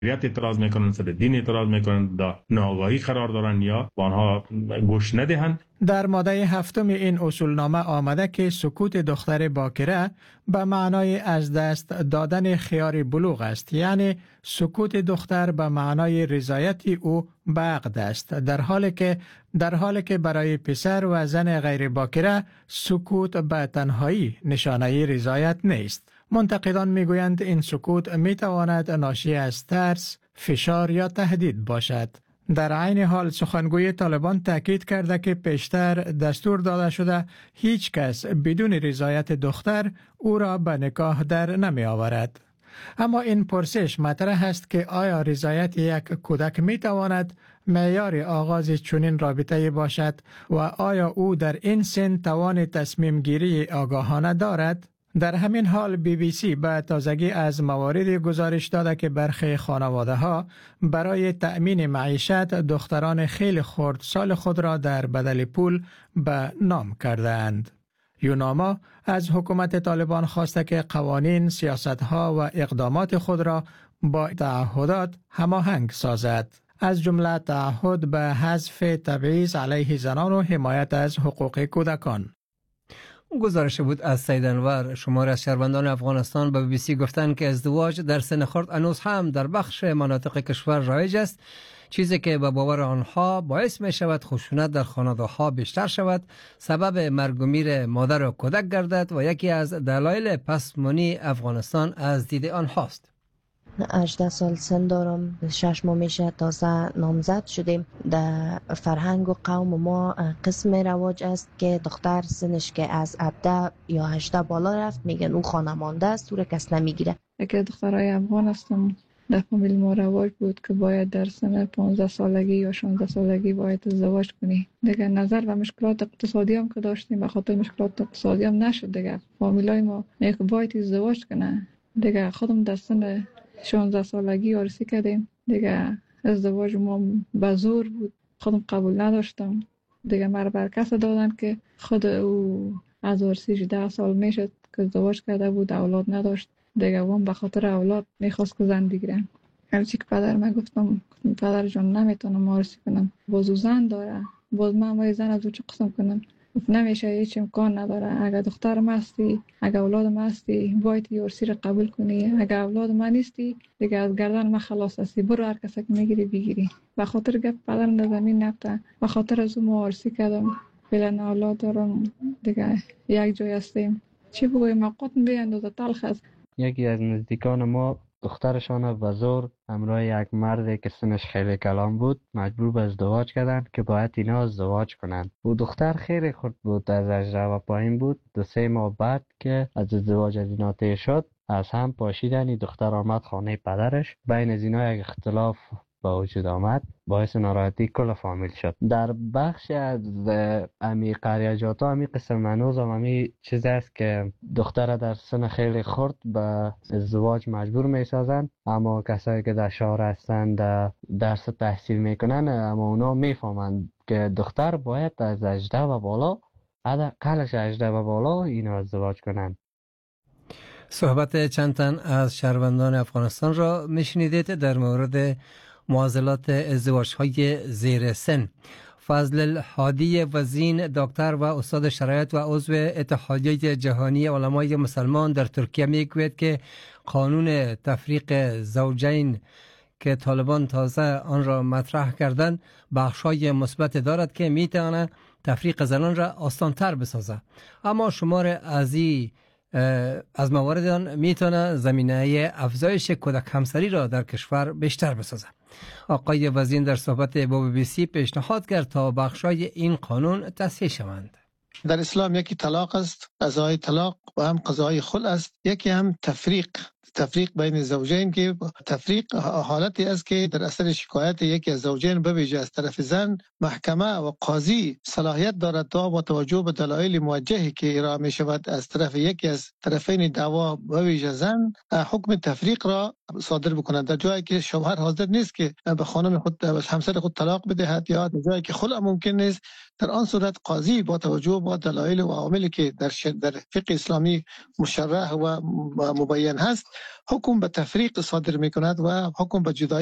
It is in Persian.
اعتراض میکنن، سر دین اعتراض میکنن، در ناآگاهی قرار دارن یا با آنها گوش ندهند. در ماده 7 این اصولنامه آمده که سکوت دختر باکره به معنای از دست دادن خیار بلوغ است، یعنی سکوت دختر به معنای رضایت او به عقد است، در حالی که برای پسر و زن غیر باکره سکوت به تنهایی نشانه رضایت نیست. منتقدان میگویند این سکوت میتواند ناشی از ترس، فشار یا تهدید باشد. در عین حال سخنگوی طالبان تاکید کرده که پیشتر دستور داده شده هیچ کس بدون رضایت دختر او را به نکاح در نمی آورد. اما این پرسش مطرح است که آیا رضایت یک کودک می تواند معیار آغاز چنین رابطه باشد و آیا او در این سن توان تصمیم گیری آگاهانه دارد؟ در همین حال BBC به تازگی از مواردی گزارش داده که برخی خانواده ها برای تأمین معیشت دختران خیلی خردسال خود را در بدل پول به نام کرده اند. یوناما از حکومت طالبان خواسته که قوانین، سیاستها و اقدامات خود را با تعهدات هماهنگ سازد. از جمله تعهد به حذف تبعیض علیه زنان و حمایت از حقوق کودکان. گزارش بود از سید انور. شماری از شهروندان افغانستان به BBC گفتند که ازدواج در سن خرد هنوز هم در بخش مناطق کشور رایج است، چیزی که به باور آنها باعث می شود خشونت در خانواده‌ها بیشتر شود، سبب مرگ و میر مادر و کودک گردد و یکی از دلایل پسمانی افغانستان از دید آنهاست. 18 سال سن دارم، 6 ماه میشه تازه نامزد شدیم. در فرهنگ و قوم ما قسم رواج است که دختر سنش که از 17 یا 18 بالا رفت میگن او خانمانده است، او را کس نمیگیره. که دخترای افغان هستم، در فامیل ما رواج بود که باید در سن 15 سالگی یا 16 سالگی باید ازدواج کنی. دیگه نظر و مشکلات اقتصادی هم که داشتیم، به خاطر مشکلات اقتصادی هم نشد دیگه. فامیلای ما یک باید ازدواج کنه. دیگه خودم در سن 16 سالگی عروسی کردیم. دیگه ازدواج ما به زور بود، خودم قبول نداشتم. دیگه مرا بر کس دادن که خود او از عروسی 18 سال میشد که ازدواج کرده بود، اولاد نداشت. دیگه اون به خاطر اولاد میخواست که زن بگیره. هرچی که پدر من گفتم پدر جان نمیتونم عروسی کنم، باز او زن داره، باز من باید زن از او چه قسم کنم؟ نمیشه، هیچ امکان نداره. اگر دخترم هستی، اگر اولادم هستی، باید عروسی را قبول کنی. اگر اولاد من نیستی دیگه از گردن من خلاص هستی، برو هر کسی که میگیری بگیری. به خاطر گپ پدرم در زمین نبته، به خاطر از او عروسی کردم. فعلا اولاد دارم، دیگه یک جای هستیم. چی بگویم؟ موقعات بیاندازه تلخ است. یکی از نزدیکان ما دخترشان به زور همراه یک مردی که سنش خیلی کلان بود مجبور به ازدواج کردند که باید اینا ازدواج کنند. و دختر خیلی خرد بود، از 18 و پایین بود. 2-3 ماه بعد که از ازدواج از اینا طی شد از هم پاشیدن. دختر آمد خانه پدرش، بین از اینا یک اختلاف با وجود آمد، باعث ناراحتی کل فامیل شد. در بخش از امی قریجات ها امی قسم منوز هم امی چیز است که دختر در سن خیلی خرد به ازدواج مجبور می سازند، اما کسایی که در شهر هستند درس تحصیل میکنن اما اونا میفهمند که دختر باید از 18 و بالا، حداقلش 18 و بالا اینا ازدواج کنند. صحبت چند تن از شهروندان افغانستان را میشنیدید در مورد معضلات ازدواج‌های زیر سن. فضل الهادی وزین، دکتر و استاد شرایط و عضو اتحادیه جهانی علمای مسلمان در ترکیه میگوید که قانون تفریق زوجین که طالبان تازه آن را مطرح کردند بخش‌های مثبت دارد که میتواند تفریق زنان را آسان‌تر بسازد، اما شمار از موارد آن میتونه زمینه افزایش کودک همسری را در کشور بیشتر بسازد. آقای وزین در صحبت با BBC پیشنهاد کرد تا بخشای این قانون تصحیح شوند. در اسلام یکی طلاق است، قضای طلاق، و هم قضای خلع است. یکی هم تفریق بین زوجین که تفریق حالتی است که در اثر شکایت یکی از زوجین به ویژه از طرف زن محکمه و قاضی صلاحیت دارد تا با توجه به دلایل موجهی که ارائه می شود از طرف یکی از طرفین دعوا به ویژه زن حکم تفریق را صادر بکند، در جایی که شوهر حاضر نیست که به خانم خود همسر خود طلاق بدهد یا در جایی که خلع ممکن نیست. در آن صورت قاضی با توجه به دلایل و عواملی که در فقه اسلامی مشرح و مبین هست حکم به تفریق صادر می کند و حکم به جدایی